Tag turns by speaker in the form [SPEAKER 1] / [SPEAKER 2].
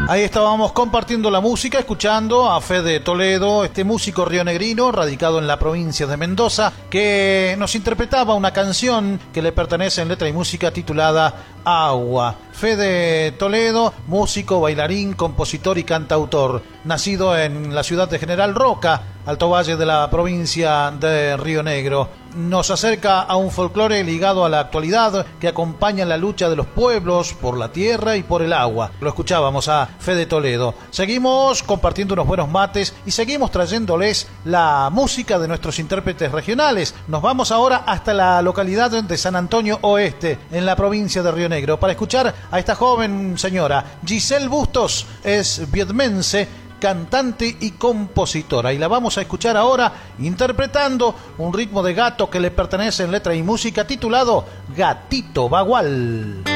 [SPEAKER 1] Ahí estábamos compartiendo la música, escuchando a Fede Toledo, este músico rionegrino radicado en la provincia de Mendoza, que nos interpretaba una canción que le pertenece en letra y música titulada Agua. Fede Toledo, músico, bailarín, compositor y cantautor, nacido en la ciudad de General Roca, Alto Valle de la provincia de Río Negro. Nos acerca a un folclore ligado a la actualidad que acompaña la lucha de los pueblos por la tierra y por el agua. Lo escuchábamos a Fede Toledo. Seguimos compartiendo unos buenos mates y seguimos trayéndoles la música de nuestros intérpretes regionales. Nos vamos ahora hasta la localidad de San Antonio Oeste, en la provincia de Río Negro, para escuchar a esta joven señora. Giselle Bustos es vietmense, cantante y compositora, y la vamos a escuchar ahora interpretando un ritmo de gato que le pertenece en letra y música titulado Gatito Bagual.